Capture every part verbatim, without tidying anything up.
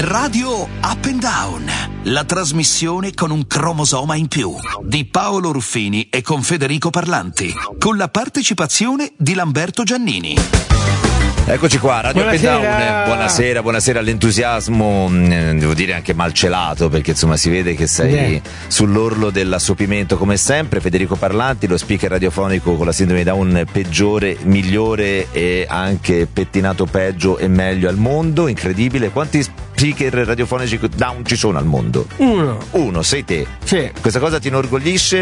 Radio Up and Down, la trasmissione con un cromosoma in più di Paolo Ruffini e con Federico Parlanti, con la partecipazione di Lamberto Giannini. Eccoci qua, Radio Up and Down. Buonasera, buonasera all'entusiasmo, devo dire anche malcelato, perché insomma si vede che sei yeah. sull'orlo dell'assopimento come sempre. Federico Parlanti, lo speaker radiofonico con la sindrome di Down peggiore, migliore e anche pettinato peggio e meglio al mondo, incredibile. Quanti speaker radiofonici Down ci sono al mondo? Uno. Uno, sei te? Sì. Questa cosa ti inorgoglisce?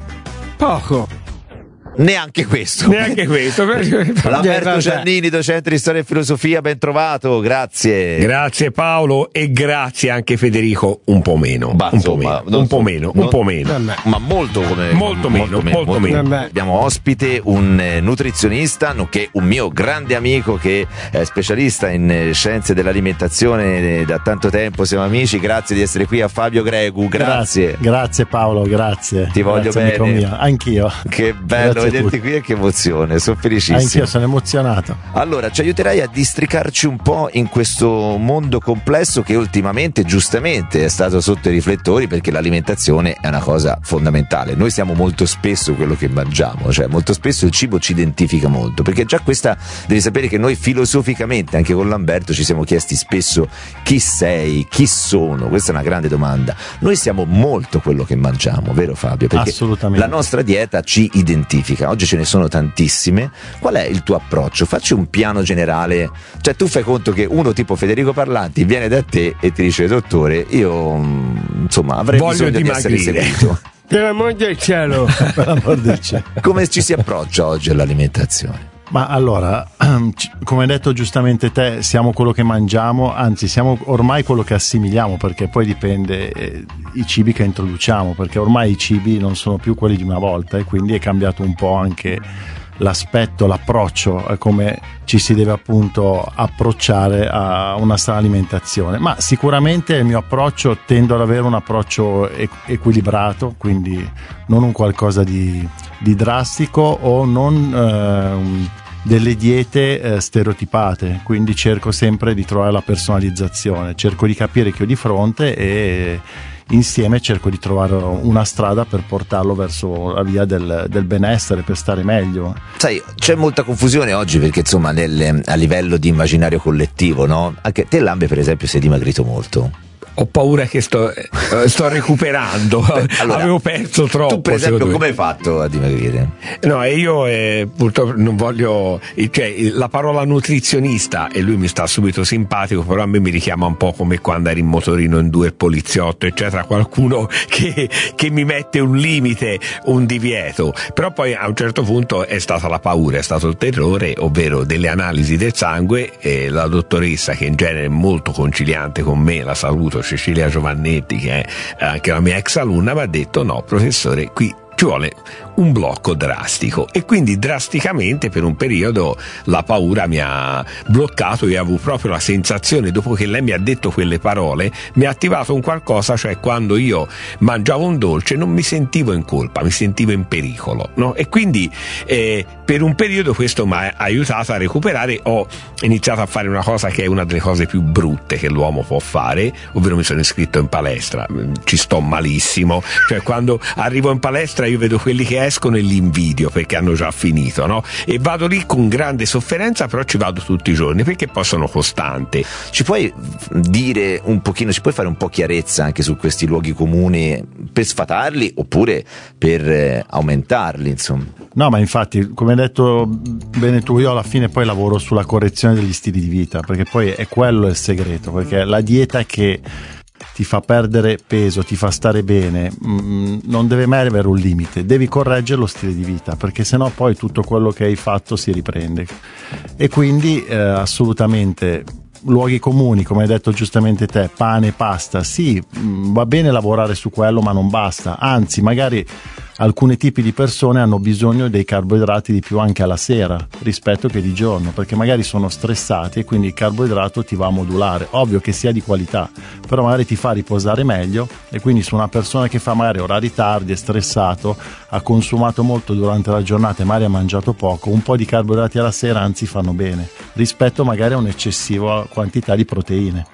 Poco. Neanche questo. Neanche questo. Lamberto Giannini, docente di storia e filosofia, ben trovato, grazie. Grazie Paolo e grazie anche Federico, un po' meno. Bah, un, insomma, po meno un po' meno, non, un po' meno. Ma molto come molto meno, molto meno. Molto meno. meno. Abbiamo ospite un nutrizionista, nonché un mio grande amico che è specialista in scienze dell'alimentazione da tanto tempo, siamo amici. Grazie di essere qui a Fabio Gregu, grazie. Grazie, grazie Paolo, grazie. Ti voglio grazie, bene. Mio. Anch'io. Che bello vederti qui e che emozione, sono felicissimo. Anch'io sono emozionato. Allora, ci aiuterai a districarci un po' in questo mondo complesso che ultimamente giustamente è stato sotto i riflettori, perché l'alimentazione è una cosa fondamentale. Noi siamo molto spesso quello che mangiamo, cioè molto spesso il cibo ci identifica molto, perché già questa, devi sapere che noi filosoficamente anche con Lamberto ci siamo chiesti spesso chi sei, chi sono. Questa è una grande domanda. Noi siamo molto quello che mangiamo, vero Fabio? Perché assolutamente. La nostra dieta ci identifica. Oggi ce ne sono tantissime. Qual è il tuo approccio? Facci un piano generale. Cioè, tu fai conto che uno tipo Federico Parlanti viene da te e ti dice: dottore, io insomma avrei Voglio bisogno dimagrire. di essere seguito. Per l'amor del cielo. Per l'amor del cielo. Come ci si approccia oggi all'alimentazione? Ma allora, come hai detto giustamente te, siamo quello che mangiamo, anzi siamo ormai quello che assimiliamo, perché poi dipende eh, i cibi che introduciamo, perché ormai i cibi non sono più quelli di una volta e quindi è cambiato un po' anche l'aspetto, l'approccio a come ci si deve appunto approcciare a una sana alimentazione. Ma sicuramente il mio approccio, tendo ad avere un approccio equ- equilibrato, quindi non un qualcosa di, di drastico o non eh, un, delle diete eh, stereotipate, quindi cerco sempre di trovare la personalizzazione, cerco di capire chi ho di fronte e insieme cerco di trovare una strada per portarlo verso la via del, del benessere, per stare meglio. Sai, c'è molta confusione oggi, perché insomma nel, a livello di immaginario collettivo, no? Anche te, Lambe, per esempio, sei dimagrito molto. Ho paura che sto, sto recuperando. Allora, avevo perso troppo. Tu per esempio come hai fatto a dimagrire? No, io eh, purtroppo non voglio, cioè la parola nutrizionista, e lui mi sta subito simpatico, però a me mi richiama un po' come quando eri in motorino in due, il poliziotto eccetera, qualcuno che, che mi mette un limite, un divieto. Però poi a un certo punto è stata la paura, è stato il terrore, ovvero delle analisi del sangue, e la dottoressa, che in genere è molto conciliante con me, la saluto, Cecilia Giovannetti, che è anche la mia ex alunna, mi ha detto: no professore, qui ci vuole un blocco drastico. E quindi drasticamente per un periodo la paura mi ha bloccato e avevo proprio la sensazione, dopo che lei mi ha detto quelle parole, mi ha attivato un qualcosa, cioè quando io mangiavo un dolce non mi sentivo in colpa, mi sentivo in pericolo, no? E quindi eh, per un periodo questo mi ha aiutato a recuperare. Ho iniziato a fare una cosa che è una delle cose più brutte che l'uomo può fare, ovvero mi sono iscritto in palestra. Ci sto malissimo, cioè quando arrivo in palestra io vedo quelli che escono e li invidio perché hanno già finito, no? E vado lì con grande sofferenza, però ci vado tutti i giorni perché poi sono costante. Ci puoi dire un pochino, ci puoi fare un po' chiarezza anche su questi luoghi comuni, per sfatarli oppure per eh, aumentarli, insomma? No, ma infatti, come hai detto bene tu, io alla fine poi lavoro sulla correzione degli stili di vita, perché poi è quello il segreto, perché la dieta che ti fa perdere peso, ti fa stare bene, mh, non deve mai avere un limite, devi correggere lo stile di vita, perché sennò poi tutto quello che hai fatto si riprende. E quindi eh, assolutamente luoghi comuni, come hai detto giustamente te, pane, pasta, sì, mh, va bene lavorare su quello, ma non basta, anzi magari alcuni tipi di persone hanno bisogno dei carboidrati di più anche alla sera rispetto che di giorno, perché magari sono stressati e quindi il carboidrato ti va a modulare, ovvio che sia di qualità, però magari ti fa riposare meglio. E quindi su una persona che fa magari orari tardi, è stressato, ha consumato molto durante la giornata e magari ha mangiato poco, un po' di carboidrati alla sera anzi fanno bene rispetto magari a un'eccessiva quantità di proteine.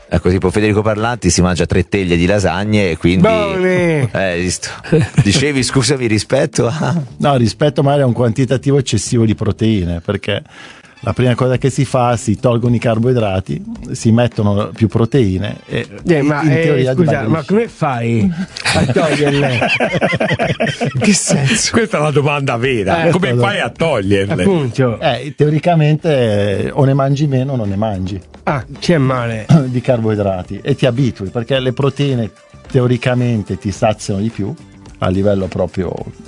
Ecco, tipo Federico Parlanti si mangia tre teglie di lasagne e quindi Buone. eh, visto. Dicevi, scusami, rispetto a No, rispetto magari a un quantitativo eccessivo di proteine, perché la prima cosa che si fa, si tolgono i carboidrati, si mettono più proteine e Eh, in, ma in eh, teoria scusa, dimagrisci. ma come fai a toglierle? Che senso? Questa è la domanda vera. Eh, Come questo- fai a toglierle? Appunto. Eh, teoricamente eh, o ne mangi meno o non ne mangi Ah, c'è male. di carboidrati e ti abitui, perché le proteine teoricamente ti saziano di più a livello proprio